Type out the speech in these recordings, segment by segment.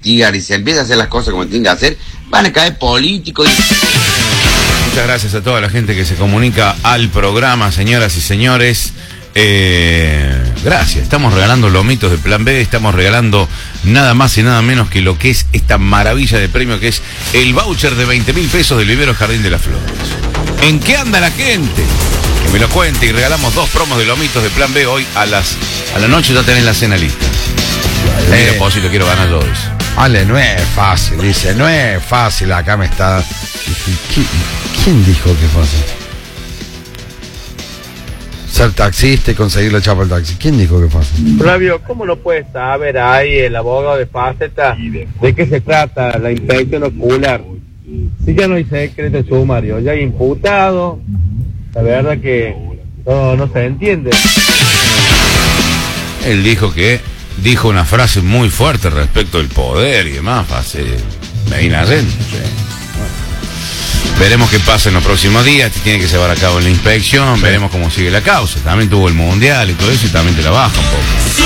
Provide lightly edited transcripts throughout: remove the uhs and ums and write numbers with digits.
investigar y se empieza a hacer las cosas como tienen que hacer, van a caer políticos. Muchas gracias a toda la gente que se comunica al programa, señoras y señores. Gracias. Estamos regalando lomitos de Plan B, estamos regalando nada más y nada menos que lo que es esta maravilla de premio que es el voucher de 20.000 pesos del Vivero Jardín de las Flores. ¿En qué anda la gente? Que me lo cuente, y regalamos 2 promos de lomitos de Plan B hoy a la noche. Ya tenés la cena lista. Mira, Posito, quiero ganar yo eso. Ale, no es fácil, dice, no es fácil, acá me está... ¿Quién dijo que fue así? Ser taxista y conseguir la chapa del taxi. ¿Quién dijo que fue así? Flavio, ¿cómo no puede saber ahí el abogado de Faceta de qué se trata la inspección ocular? Si ya no hay secreto de sumario, ya hay imputado, la verdad que no se entiende. Él dijo una frase muy fuerte respecto del poder y demás, Medina Zen. Veremos qué pasa en los próximos días. Tiene que llevar a cabo la inspección. Veremos cómo sigue la causa. También tuvo el mundial y todo eso, y también te la baja un poco.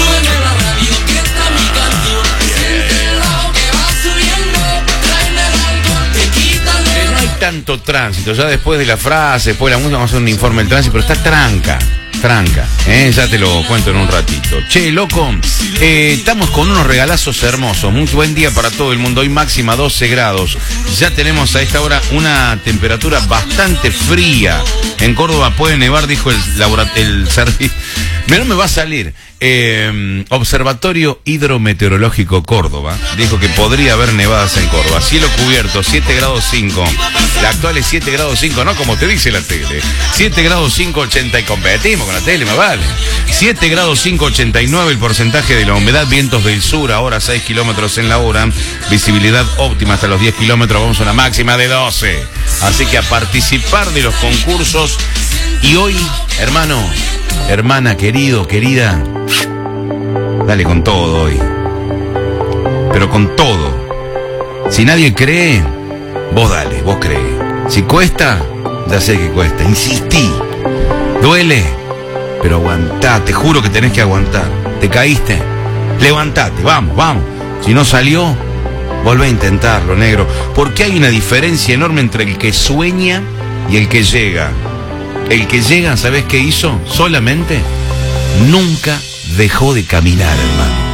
No hay tanto tránsito. Ya después de la frase, después de la música, vamos a hacer un informe del tránsito, pero está tranca. Ya te lo cuento en un ratito. Che, loco, estamos con unos regalazos hermosos. Muy buen día para todo el mundo. Hoy máxima 12 grados. Ya tenemos a esta hora una temperatura bastante fría. En Córdoba puede nevar, dijo el servicio. No me va a salir. Observatorio Hidrometeorológico Córdoba dijo que podría haber nevadas en Córdoba. Cielo cubierto, 7 grados 5. La actual es 7 grados 5, no como te dice la tele. 7 grados 5, 80 y competimos con la tele, me vale. 7 grados 5, 89 el porcentaje de la humedad. Vientos del sur, ahora 6 kilómetros en la hora. Visibilidad óptima hasta los 10 kilómetros. Vamos a una máxima de 12. Así que a participar de los concursos. Y hoy, hermano, hermana, querido, querida, dale con todo hoy. Pero con todo. Si nadie cree, vos dale, vos crees. Si cuesta, ya sé que cuesta. Insistí. Duele, pero aguantá. Te juro que tenés que aguantar. ¿Te caíste? Levantate, vamos. Si no salió, volvé a intentarlo, negro. Porque hay una diferencia enorme entre el que sueña y el que llega. El que llega, ¿sabés qué hizo? Solamente nunca dejó de caminar, hermano.